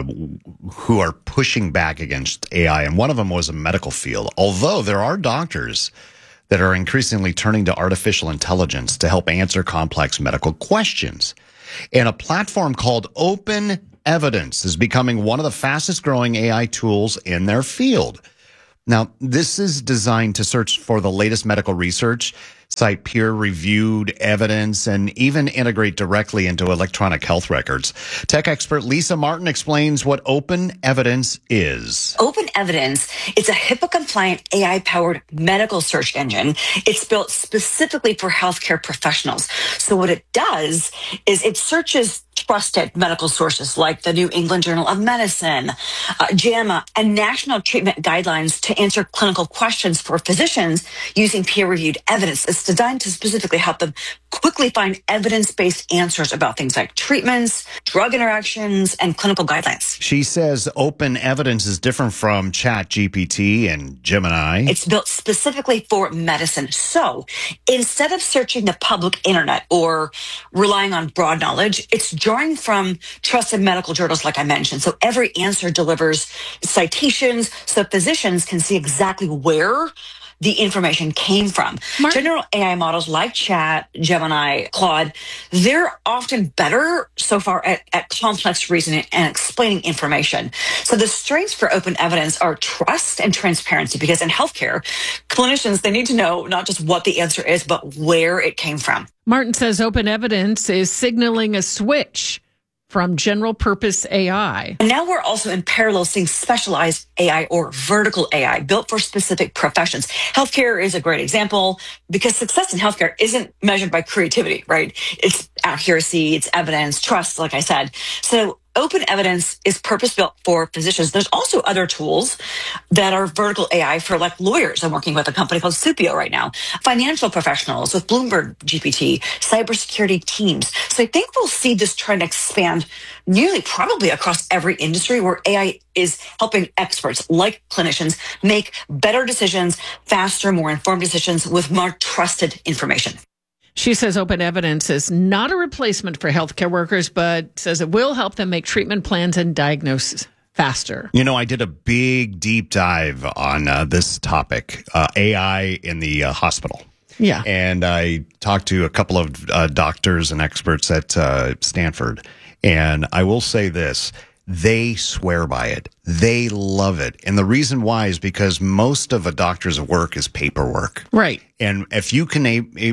who are pushing back against AI, and one of them was a medical field. Although there are doctors that are increasingly turning to artificial intelligence to help answer complex medical questions. And a platform called Open Evidence is becoming one of the fastest growing AI tools in their field. Now, this is designed to search for the latest medical research, cite peer-reviewed evidence, and even integrate directly into electronic health records. Tech expert Lisa Martin explains what Open Evidence is. Open Evidence is a HIPAA-compliant AI-powered medical search engine. It's built specifically for healthcare professionals. So what it does is it searches trusted medical sources like the New England Journal of Medicine, JAMA, and national treatment guidelines to answer clinical questions for physicians using peer-reviewed evidence. It's designed to specifically help them quickly find evidence-based answers about things like treatments, drug interactions, and clinical guidelines. She says Open Evidence is different from ChatGPT and Gemini. It's built specifically for medicine. So instead of searching the public internet or relying on broad knowledge, it's drawing from trusted medical journals, like I mentioned. So every answer delivers citations so physicians can see exactly where the information came from. General AI models like Chat, Gemini, Claude, they're often better so far at complex reasoning and explaining information. So the strengths for Open Evidence are trust and transparency, because in healthcare, clinicians, they need to know not just what the answer is, but where it came from. Martin says Open Evidence is signaling a switch from general purpose AI. And now we're also in parallel seeing specialized AI or vertical AI built for specific professions. Healthcare is a great example because success in healthcare isn't measured by creativity, right? It's accuracy, it's evidence, trust, like I said. So Open Evidence is purpose-built for physicians. There's also other tools that are vertical AI for like lawyers. I'm working with a company called Supio right now. Financial professionals with Bloomberg GPT, cybersecurity teams. So I think we'll see this trend expand nearly probably across every industry where AI is helping experts like clinicians make better decisions, faster, more informed decisions with more trusted information. She says Open Evidence is not a replacement for healthcare workers, but says it will help them make treatment plans and diagnoses faster. You know, I did a big deep dive on this topic, AI in the hospital. Yeah. And I talked to a couple of doctors and experts at Stanford. And I will say this. They swear by it. They love it. And the reason why is because most of a doctor's work is paperwork. Right. And if you can,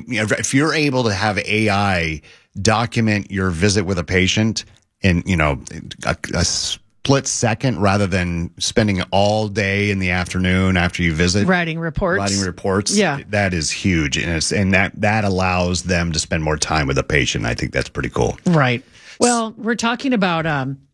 if you're able to have AI document your visit with a patient in, you know, a split second rather than spending all day in the afternoon after you visit writing reports. Yeah. That is huge. And that allows them to spend more time with the patient. I think that's pretty cool. Right. Well, we're talking about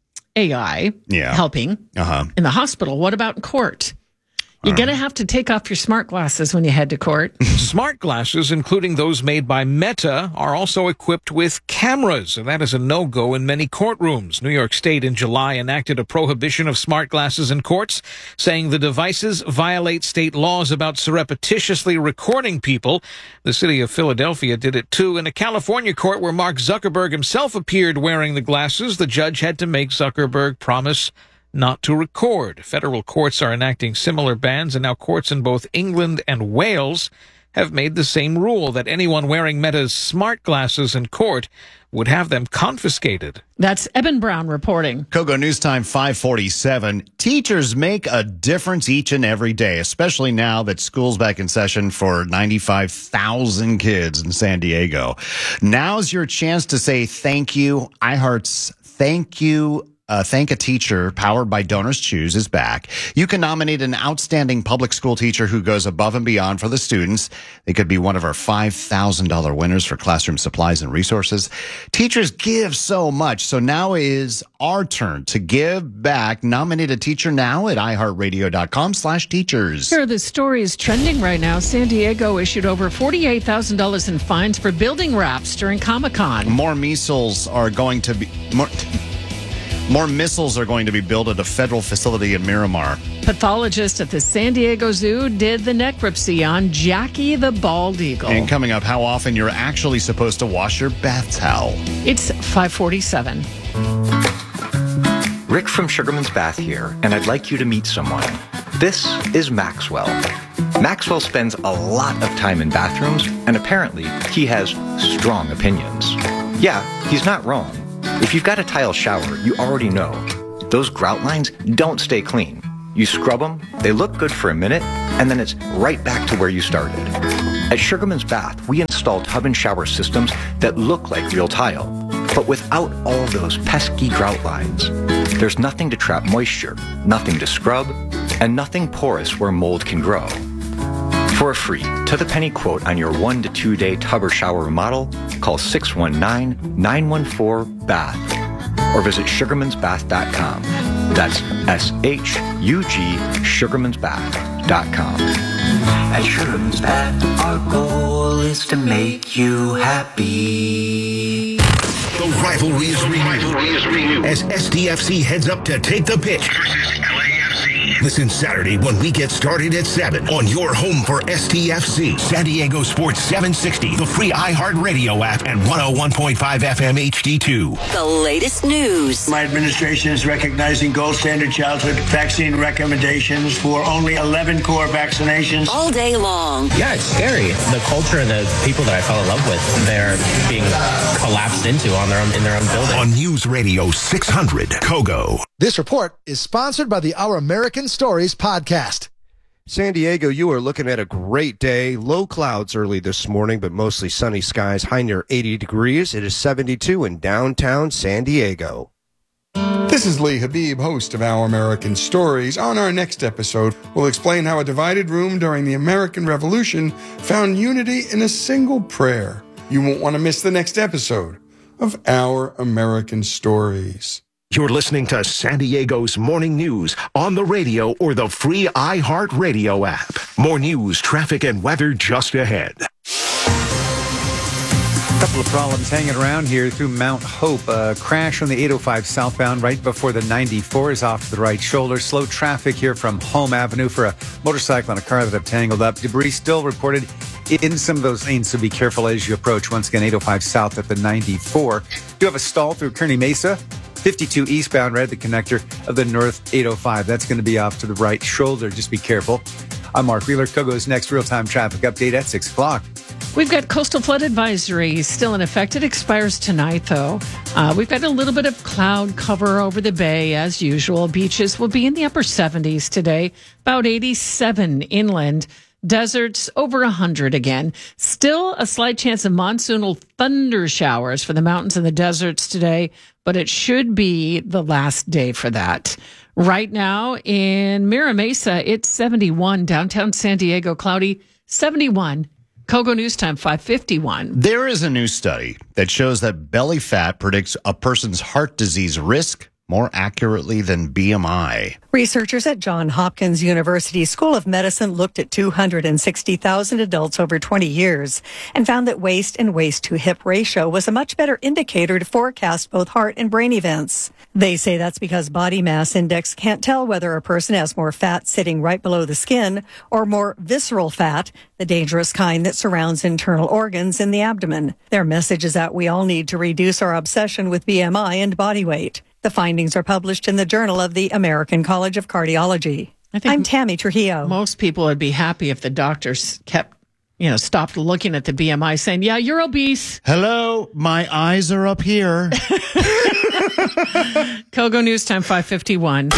AI helping in the hospital. What about in court? You're going to have to take off your smart glasses when you head to court. Smart glasses, including those made by Meta, are also equipped with cameras, and that is a no-go in many courtrooms. New York State in July enacted a prohibition of smart glasses in courts, saying the devices violate state laws about surreptitiously recording people. The city of Philadelphia did it too. In a California court where Mark Zuckerberg himself appeared wearing the glasses, the judge had to make Zuckerberg promise not to record. Federal courts are enacting similar bans, and now courts in both England and Wales have made the same rule that anyone wearing Meta's smart glasses in court would have them confiscated. That's Eben Brown reporting. Kogo News Time 547. Teachers make a difference each and every day, especially now that school's back in session for 95,000 kids in San Diego. Now's your chance to say thank you. iHeart's Thank You Thank a Teacher, powered by Donors Choose, is back. You can nominate an outstanding public school teacher who goes above and beyond for the students. They could be one of our $5,000 winners for classroom supplies and resources. Teachers give so much, so now is our turn to give back. Nominate a teacher now at iHeartRadio.com/teachers. Here are the stories trending right now. San Diego issued over $48,000 in fines for building wraps during Comic-Con. More missiles are going to be built at a federal facility in Miramar. Pathologists at the San Diego Zoo did the necropsy on Jackie the bald eagle. And coming up, how often you're actually supposed to wash your bath towel. It's 5:47. Rick from Sugarman's Bath here, and I'd like you to meet someone. This is Maxwell. Maxwell spends a lot of time in bathrooms, and apparently he has strong opinions. Yeah, he's not wrong. If you've got a tile shower, you already know. Those grout lines don't stay clean. You scrub them, they look good for a minute, and then it's right back to where you started. At Sugarman's Bath, we install tub and shower systems that look like real tile, but without all those pesky grout lines. There's nothing to trap moisture, nothing to scrub, and nothing porous where mold can grow. For a free, to-the-penny quote on your 1 to 2 day tub or shower remodel, call 619-914-BATH or visit sugarmansbath.com. That's S-H-U-G, sugarmansbath.com. At Sugarman's Bath, our goal is to make you happy. The rivalry is renewed as SDFC heads up to take the pitch versus LAFC. Listen Saturday when we get started at 7 on your home for SDFC. San Diego Sports 760, the free iHeartRadio app, and 101.5 FM HD2. The latest news. My administration is recognizing gold standard childhood vaccine recommendations for only 11 core vaccinations. All day long. Yeah, it's scary. The culture and the people that I fell in love with, they're being collapsed into in their own building. On News Radio 600, Kogo. This report is sponsored by the Our American Stories podcast. San Diego, you are looking at a great day. Low clouds early this morning, but mostly sunny skies, high near 80 degrees. It is 72 in downtown San Diego. This is Lee Habib, host of Our American Stories. On our next episode, we'll explain how a divided room during the American Revolution found unity in a single prayer. You won't want to miss the next episode of Our American Stories. You're listening to San Diego's morning news on the radio or the free iHeartRadio app. More news, traffic, and weather just ahead. A couple of problems hanging around here through Mount Hope. A crash on the 805 southbound right before the 94 is off to the right shoulder. Slow traffic here from Home Avenue for a motorcycle and a car that have tangled up. Debris still reported in some of those lanes, so be careful as you approach. Once again, 805 south at the 94. Do have a stall through Kearney Mesa. 52 eastbound right at the connector of the North 805. That's going to be off to the right shoulder. Just be careful. I'm Mark Wheeler. Kogo's next real-time traffic update at 6 o'clock. We've got coastal flood advisory still in effect. It expires tonight, though. We've got a little bit of cloud cover over the bay, as usual. Beaches will be in the upper 70s today, about 87 inland. Deserts over 100 again. Still a slight chance of monsoonal thunder showers for the mountains and the deserts today, but it should be the last day for that. Right now in Mira Mesa, it's 71. Downtown San Diego, cloudy, 71. Kogo News Time, 5:51. There is a new study that shows that belly fat predicts a person's heart disease risk more accurately than BMI. Researchers at Johns Hopkins University School of Medicine looked at 260,000 adults over 20 years and found that waist and waist-to-hip ratio was a much better indicator to forecast both heart and brain events. They say that's because body mass index can't tell whether a person has more fat sitting right below the skin or more visceral fat, the dangerous kind that surrounds internal organs in the abdomen. Their message is that we all need to reduce our obsession with BMI and body weight. The findings are published in the Journal of the American College of Cardiology. I'm Tammy Trujillo. Most people would be happy if the doctors stopped looking at the BMI saying, yeah, you're obese. Hello, my eyes are up here. Kogo News Time, 5:51.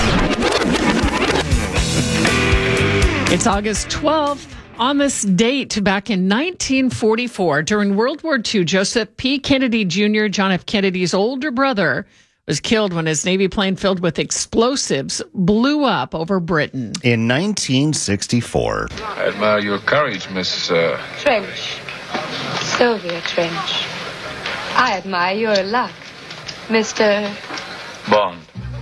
It's August 12th. On this date, back in 1944, during World War II, Joseph P. Kennedy Jr., John F. Kennedy's older brother, was killed when his Navy plane filled with explosives blew up over Britain. In 1964. I admire your courage, Miss... Trench. Sylvia Trench. I admire your luck, Mr. Bond.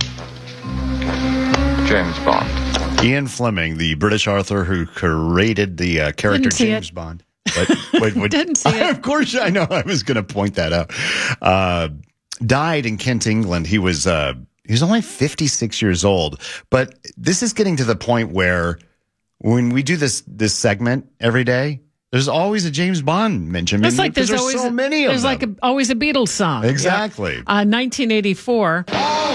James Bond. Ian Fleming, the British author who created the character James Bond. Wait, Didn't see it. Of course, I know. I was going to point that out. Died in Kent, England. He was only 56 years old. But this is getting to the point where when we do this segment every day, there's always a James Bond mention. It's like there's always so many of them. There's like always a Beatles song. Exactly. 1984.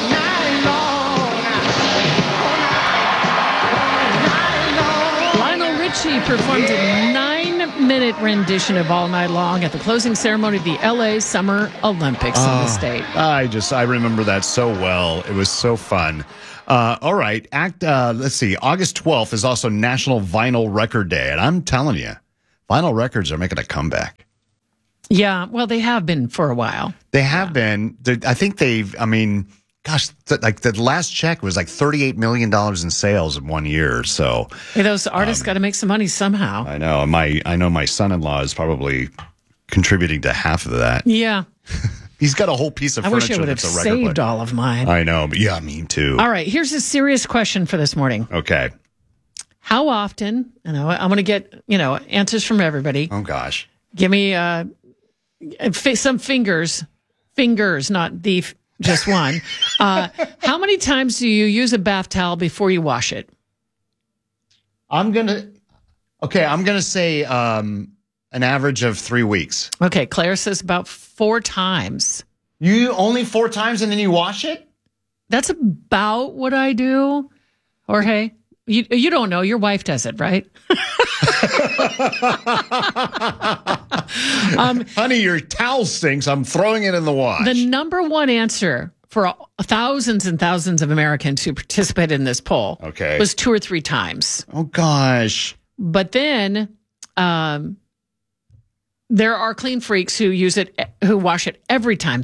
Lionel Richie performed a 9-minute rendition of All Night Long at the closing ceremony of the LA Summer Olympics in the state. I remember that so well. It was so fun. All right. Let's see. August 12th is also National Vinyl Record Day. And I'm telling you, vinyl records are making a comeback. Yeah. Well, they have been for a while. They have been. I think the last check was like $38 million in sales in 1 year. So hey, those artists got to make some money somehow. I know. I know my son-in-law is probably contributing to half of that. Yeah. He's got a whole piece of I furniture. wish I would have saved all of mine. I know. But yeah, me too. All right. Here's a serious question for this morning. Okay. How often, I'm going to get, answers from everybody. Oh, gosh. Give me some fingers, not just one. How many times do you use a bath towel before you wash it? I'm going to say an average of 3 weeks. Okay. Claire says about 4 times. You only 4 times and then you wash it? That's about what I do. Jorge, you don't know. Your wife does it, right? Honey, your towel stinks. I'm throwing it in the wash. The number one answer for thousands and thousands of Americans who participated in this poll was 2 or 3 times. Oh, gosh. But then there are clean freaks who wash it every time.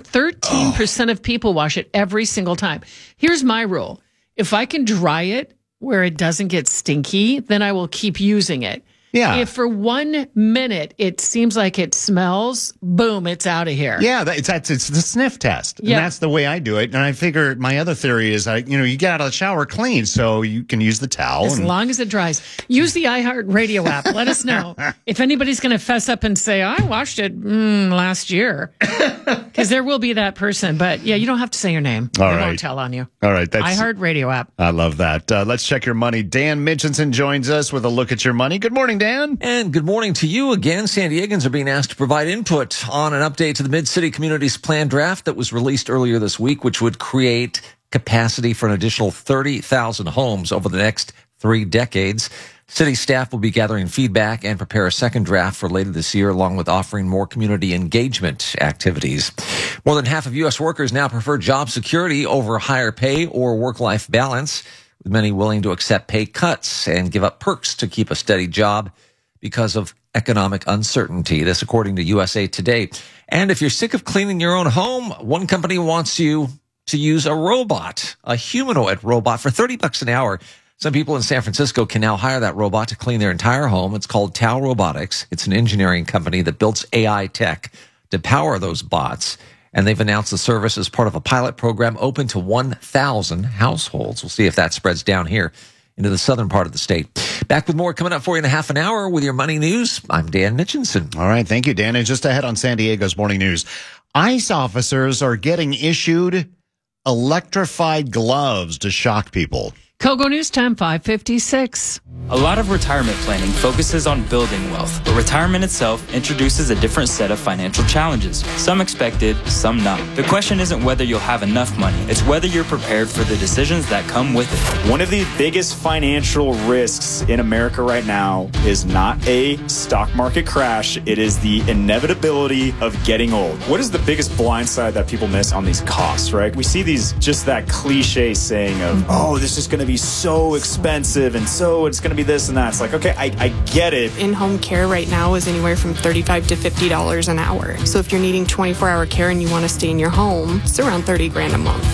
13% of people wash it every single time. Here's my rule. If I can dry it where it doesn't get stinky, then I will keep using it. Yeah. If for 1 minute it seems like it smells, boom, it's out of here. Yeah, it's the sniff test. And that's the way I do it. And I figure my other theory is, you get out of the shower clean, so you can use the towel. As long as it dries. Use the iHeart Radio app. Let us know if anybody's going to fess up and say, I washed it last year. Because there will be that person. But yeah, you don't have to say your name. All They right. won't tell on you. All right. iHeart Radio app. I love that. Let's check your money. Dan Mitchinson joins us with a look at your money. Good morning, Dan. And good morning to you again. San Diegans are being asked to provide input on an update to the Mid-City Communities Plan draft that was released earlier this week, which would create capacity for an additional 30,000 homes over the next 3 decades. City staff will be gathering feedback and prepare a second draft for later this year, along with offering more community engagement activities. More than half of U.S. workers now prefer job security over higher pay or work-life balance, with many willing to accept pay cuts and give up perks to keep a steady job because of economic uncertainty. This according to USA Today. And if you're sick of cleaning your own home, one company wants you to use a robot, a humanoid robot, for $30 an hour. Some people in San Francisco can now hire that robot to clean their entire home. It's called Tau Robotics. It's an engineering company that builds AI tech to power those bots. And they've announced the service as part of a pilot program open to 1,000 households. We'll see if that spreads down here into the southern part of the state. Back with more coming up for you in a half an hour with your money news. I'm Dan Mitchinson. All right. Thank you, Dan. And just ahead on San Diego's morning news, ICE officers are getting issued electrified gloves to shock people. Kogo News Time 5:56. A lot of retirement planning focuses on building wealth, but retirement itself introduces a different set of financial challenges. Some expected, some not. The question isn't whether you'll have enough money, it's whether you're prepared for the decisions that come with it. One of the biggest financial risks in America right now is not a stock market crash, it is the inevitability of getting old. What is the biggest blind side that people miss on these costs, right? We see these, just that cliche saying of, oh, this is going to be so expensive and so it's going to be this and that. It's like, okay, I get it. In-home care right now is anywhere from $35 to $50 an hour. So if you're needing 24-hour care and you want to stay in your home, it's around $30,000 a month.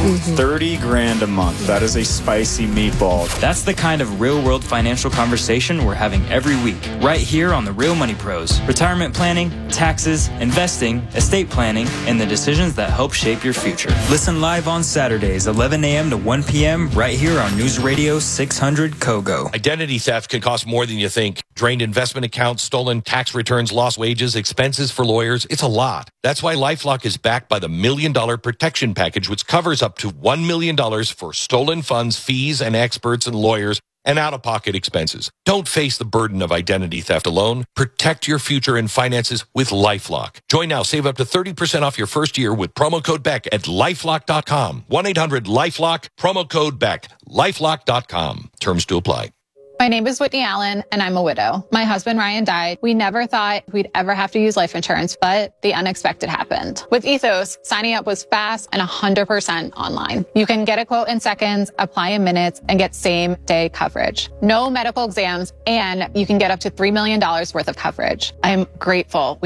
30 grand a month. That is a spicy meatball. That's the kind of real-world financial conversation we're having every week, right here on The Real Money Pros. Retirement planning, taxes, investing, estate planning, and the decisions that help shape your future. Listen live on Saturdays, 11 a.m. to 1 p.m. right here on News Radio 600 KOGO. Identity theft can cost more than you think. Drained investment accounts, stolen tax returns, lost wages, expenses for lawyers. It's a lot. That's why LifeLock is backed by the $1 Million Protection Package, which covers up to $1 million for stolen funds, fees, and experts and lawyers and out-of-pocket expenses. Don't face the burden of identity theft alone. Protect your future and finances with LifeLock. Join now. Save up to 30% off your first year with promo code BECK at LifeLock.com. 1-800-LifeLock, promo code BECK. LifeLock.com. Terms to apply. My name is Whitney Allen, and I'm a widow. My husband, Ryan, died. We never thought we'd ever have to use life insurance, but the unexpected happened. With Ethos, signing up was fast and 100% online. You can get a quote in seconds, apply in minutes, and get same-day coverage. No medical exams, and you can get up to $3 million worth of coverage. I'm grateful.